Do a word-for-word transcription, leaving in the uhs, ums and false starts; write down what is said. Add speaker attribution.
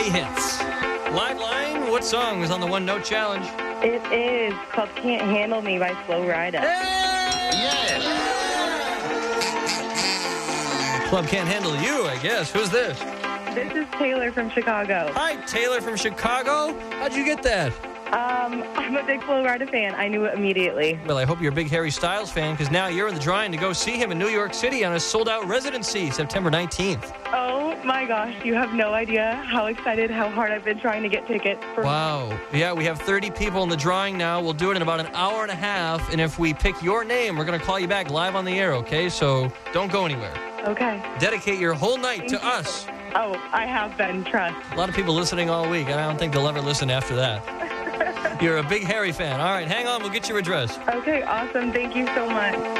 Speaker 1: Country hits. Live line, what song is on the One Note Challenge?
Speaker 2: It is called Can't Handle Me by Flo Rida.
Speaker 1: Yes! Club Can't Handle You, I guess. Who's this?
Speaker 2: This is Taylor from Chicago.
Speaker 1: Hi, Taylor from Chicago. How'd you get that?
Speaker 2: Um, I'm a big Flo Rida fan. I knew it immediately.
Speaker 1: Well, I hope you're a big Harry Styles fan, because now you're in the drawing to go see him in New York City on a sold-out residency, September nineteenth.
Speaker 2: Oh, my gosh. You have no idea how excited, how hard I've been trying to get tickets. For-
Speaker 1: Wow. Yeah, we have thirty people in the drawing now. We'll do it in about an hour and a half, and if we pick your name, we're going to call you back live on the air, okay? So don't go anywhere.
Speaker 2: Okay.
Speaker 1: Dedicate your whole night
Speaker 2: Thank
Speaker 1: to
Speaker 2: you.
Speaker 1: us.
Speaker 2: Oh, I have been. Trust.
Speaker 1: A lot of people listening all week, and I don't think they'll ever listen after that. You're a big Harry fan. All right, hang on. We'll get your address.
Speaker 2: Okay, awesome. Thank you so much.